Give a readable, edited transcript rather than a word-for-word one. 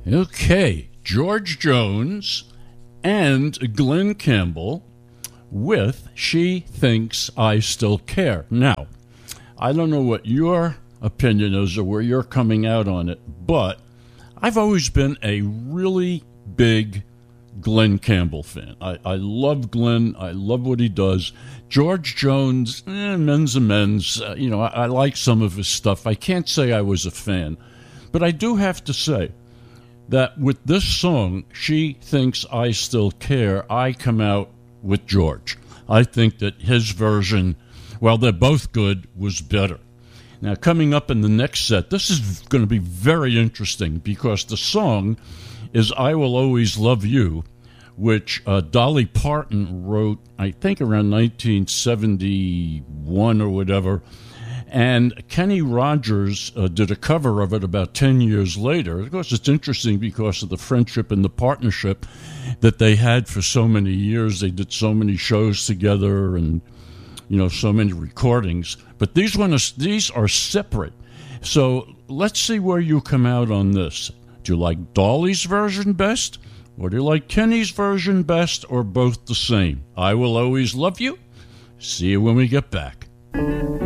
Okay, George Jones and Glen Campbell with She Thinks I Still Care. Now, I don't know what your opinion is or where you're coming out on it, but I've always been a really big Glen Campbell fan. I love Glen. I love what he does. George Jones, men's amends. I like some of his stuff. I can't say I was a fan, but I do have to say that with this song, She Thinks I Still Care, I come out with George. I think that his version, while they're both good, was better. Now, coming up in the next set, this is going to be very interesting because the song is I Will Always Love You, which Dolly Parton wrote, I think, around 1971 or whatever. And Kenny Rogers did a cover of it about 10 years later. Of course, it's interesting because of the friendship and the partnership that they had for so many years. They did so many shows together and, so many recordings. But these are separate. So let's see where you come out on this. Do you like Dolly's version best? Or do you like Kenny's version best, or both the same? I Will Always Love You. See you when we get back.